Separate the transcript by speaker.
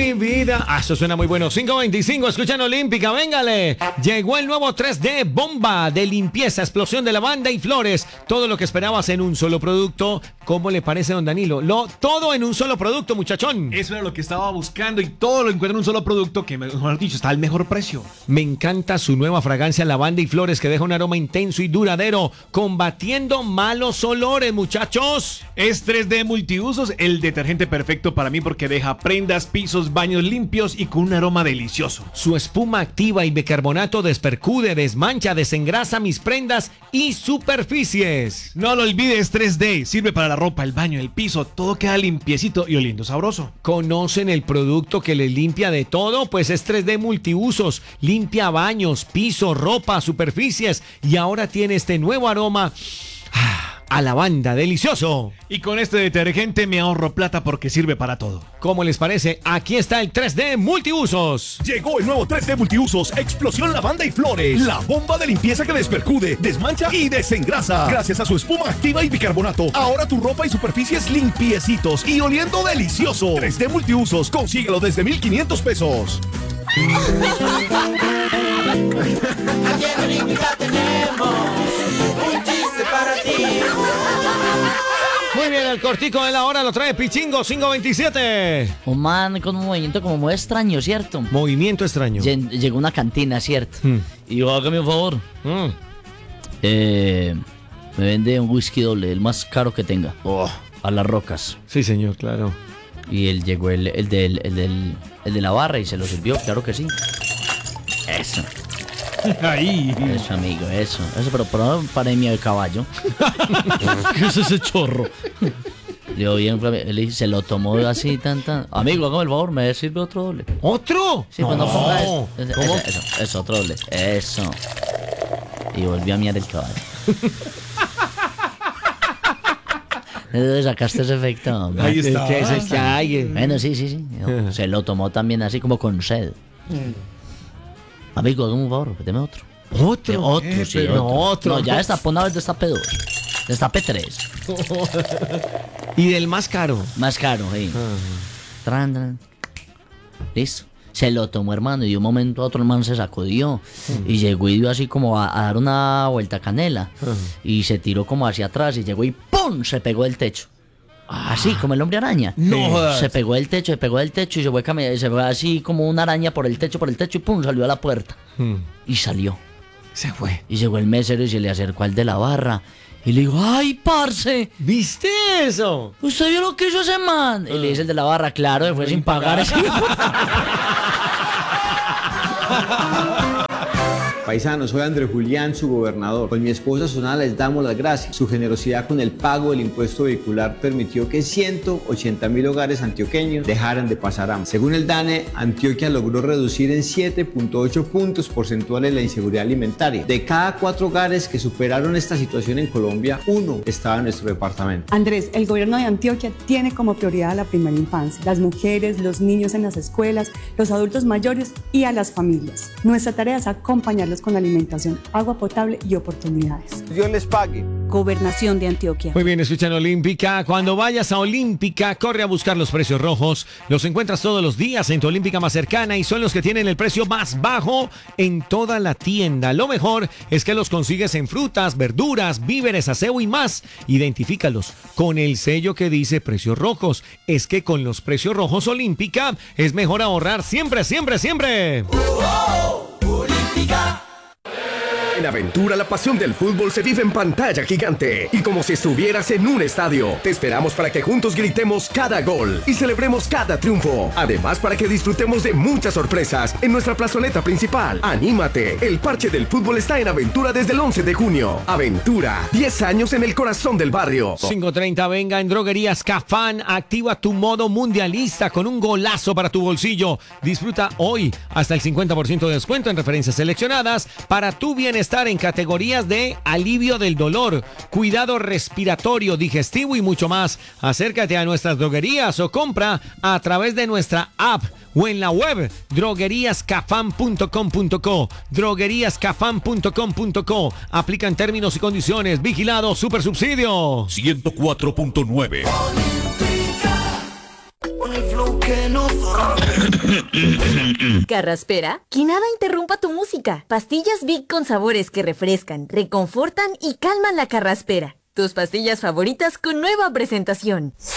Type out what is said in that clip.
Speaker 1: mi vida. Esto suena muy bueno. 525, escuchan Olímpica, véngale. Llegó el nuevo 3D Bomba de limpieza, explosión de lavanda y flores. Todo lo que esperabas en un solo producto. ¿Cómo le parece, don Danilo? Todo en un solo producto, muchachón.
Speaker 2: Eso era lo que estaba buscando y todo lo encuentro en un solo producto que, mejor dicho, está al mejor precio.
Speaker 1: Me encanta su nueva fragancia lavanda y flores que deja un aroma intenso y duradero, combatiendo malos olores, muchachos.
Speaker 2: Es 3D multiusos, el detergente perfecto para mí porque deja prendas, pisos, baños limpios y con un aroma delicioso.
Speaker 1: Su espuma activa y bicarbonato despercude, desmancha, desengrasa mis prendas y superficies.
Speaker 2: No lo olvides, 3D, sirve para la ropa, el baño, el piso, todo queda limpiecito y oliendo sabroso.
Speaker 1: ¿Conocen el producto que les limpia de todo? Pues es 3D multiusos, limpia baños, piso, ropa, superficies y ahora tiene este nuevo aroma a lavanda, delicioso.
Speaker 2: Y con este detergente me ahorro plata porque sirve para todo.
Speaker 1: ¿Cómo les parece? Aquí está el 3D multiusos.
Speaker 3: Llegó el nuevo 3D multiusos, explosión lavanda y flores. La bomba de limpieza que despercude, desmancha y desengrasa. Gracias a su espuma activa y bicarbonato, ahora tu ropa y superficies limpiecitos y oliendo delicioso. 3D multiusos, consíguelo desde 1,500 pesos.
Speaker 4: Aquí en Olímpica tenemos un chiste para ti.
Speaker 1: Muy bien, el cortico de la hora lo trae Pichingo 527.
Speaker 5: Un man con un movimiento como muy extraño, ¿cierto?
Speaker 1: Movimiento extraño.
Speaker 5: Llegó a una cantina, ¿cierto? Y dijo, hágame un favor. Me vende un whisky doble, el más caro que tenga. A las rocas.
Speaker 1: Sí, señor, claro.
Speaker 5: Y él llegó el de la barra y se lo sirvió, claro que sí. Eso.
Speaker 2: Ahí.
Speaker 5: Eso, amigo, eso, pero para mí el caballo. ¿Qué es ese chorro? Yo bien, él se lo tomó así, tan. Amigo, hágame el favor, me sirve otro doble.
Speaker 1: ¿Otro?
Speaker 5: Sí, cuando ponga
Speaker 1: ¿Cómo?
Speaker 5: eso, otro doble. Eso. Y volví a mirar el caballo. ¿De dónde sacaste ese efecto, hombre?
Speaker 2: Ahí está.
Speaker 1: ¿Qué es el que hay?
Speaker 5: Bueno, sí. No, se lo tomó también así como con sed. Amigo, hágame un favor, deme otro.
Speaker 1: ¿Otro?
Speaker 5: Sí,
Speaker 1: pero
Speaker 5: otro.
Speaker 1: otro.
Speaker 5: No, ya destapó una vez, destapé dos. Destapé tres.
Speaker 1: ¿Y del más caro?
Speaker 5: Más caro, sí. Tran. Listo. Se lo tomó, hermano, y de un momento a otro el man se sacudió. Y llegó y dio así como a dar una vuelta a canela. Y se tiró como hacia atrás y llegó y ¡pum! Se pegó del techo. Así, como el hombre araña.
Speaker 2: No jodas.
Speaker 5: Se pegó del techo y se fue así como una araña por el techo y ¡pum! Salió a la puerta. Y salió.
Speaker 1: Se fue.
Speaker 5: Y llegó el mesero y se le acercó al de la barra. Y le dijo, ¡ay, parce!
Speaker 1: ¿Viste eso?
Speaker 5: ¿Usted vio lo que hizo ese man? Y le dice el de la barra, claro, se fue sin pagar ese.
Speaker 6: Paisanos, soy Andrés Julián, su gobernador. Con mi esposa Sonala les damos las gracias. Su generosidad con el pago del impuesto vehicular permitió que 180.000 hogares antioqueños dejaran de pasar hambre. Según el DANE, Antioquia logró reducir en 7.8 puntos porcentuales la inseguridad alimentaria. De cada 4 hogares que superaron esta situación en Colombia, 1 estaba en nuestro departamento.
Speaker 7: Andrés, el gobierno de Antioquia tiene como prioridad a la primera infancia, las mujeres, los niños en las escuelas, los adultos mayores y a las familias. Nuestra tarea es acompañarlos con alimentación, agua potable y oportunidades.
Speaker 6: Dios les pague.
Speaker 7: Gobernación de Antioquia.
Speaker 1: Muy bien, escuchan Olímpica. Cuando vayas a Olímpica, corre a buscar los precios rojos. Los encuentras todos los días en tu Olímpica más cercana y son los que tienen el precio más bajo en toda la tienda. Lo mejor es que los consigues en frutas, verduras, víveres, aseo y más. Identifícalos con el sello que dice precios rojos. Es que con los precios rojos Olímpica es mejor ahorrar siempre, siempre, siempre.
Speaker 4: Olímpica.
Speaker 3: En Aventura, la pasión del fútbol se vive en pantalla gigante y como si estuvieras en un estadio. Te esperamos para que juntos gritemos cada gol y celebremos cada triunfo. Además, para que disfrutemos de muchas sorpresas en nuestra plazoleta principal. ¡Anímate! El parche del fútbol está en Aventura desde el 11 de junio. Aventura, 10 años en el corazón del barrio.
Speaker 1: 5:30, venga en Droguerías Cafán. Activa tu modo mundialista con un golazo para tu bolsillo. Disfruta hoy hasta el 50% de descuento en referencias seleccionadas para tu bienestar en categorías de alivio del dolor, cuidado respiratorio, digestivo y mucho más. Acércate a nuestras droguerías o compra a través de nuestra app o en la web drogueríascafam.com.co. drogueríascafam.com.co. Aplican términos y condiciones. Vigilado Supersubsidio.
Speaker 3: 104.9.
Speaker 4: Un flow que no
Speaker 8: ¿Carraspera? Que nada interrumpa tu música. Pastillas Big con sabores que refrescan, reconfortan y calman la carraspera. Tus pastillas favoritas con nueva presentación.